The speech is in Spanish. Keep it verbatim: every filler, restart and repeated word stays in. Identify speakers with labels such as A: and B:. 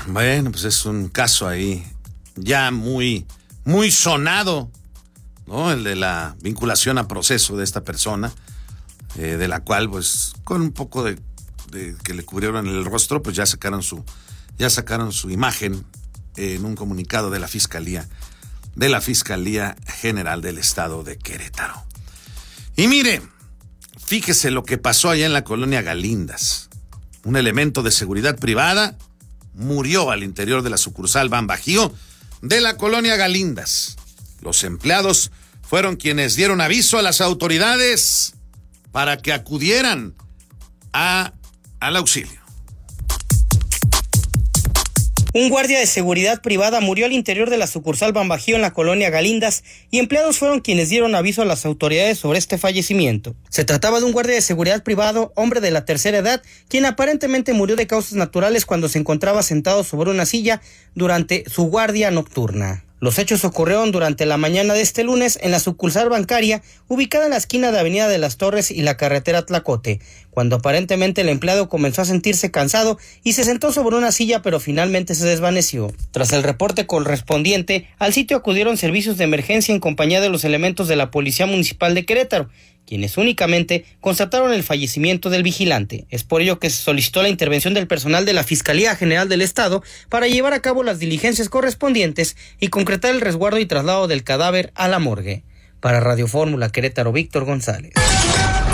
A: Bueno, pues es un caso ahí ya muy, muy sonado, ¿no? El de la vinculación a proceso de esta persona, eh, de la cual, pues, con un poco de, de que le cubrieron el rostro, pues ya sacaron su, ya sacaron su imagen en un comunicado de la Fiscalía, de la Fiscalía General del Estado de Querétaro. Y mire, fíjese lo que pasó allá en la colonia Galindas. Un elemento de seguridad privada murió al interior de la sucursal Bambajío de la colonia Galindas. Los empleados fueron quienes dieron aviso a las autoridades para que acudieran a, al auxilio.
B: Un guardia de seguridad privada murió al interior de la sucursal Bambajío en la colonia Galindas y empleados fueron quienes dieron aviso a las autoridades sobre este fallecimiento. Se trataba de un guardia de seguridad privado, hombre de la tercera edad, quien aparentemente murió de causas naturales cuando se encontraba sentado sobre una silla durante su guardia nocturna. Los hechos ocurrieron durante la mañana de este lunes en la sucursal bancaria ubicada en la esquina de Avenida de las Torres y la carretera Tlacote, cuando aparentemente el empleado comenzó a sentirse cansado y se sentó sobre una silla, pero finalmente se desvaneció. Tras el reporte correspondiente, al sitio acudieron servicios de emergencia en compañía de los elementos de la Policía Municipal de Querétaro, quienes únicamente constataron el fallecimiento del vigilante. Es por ello que se solicitó la intervención del personal de la Fiscalía General del Estado para llevar a cabo las diligencias correspondientes y concretar el resguardo y traslado del cadáver a la morgue. Para Radio Fórmula Querétaro, Víctor González.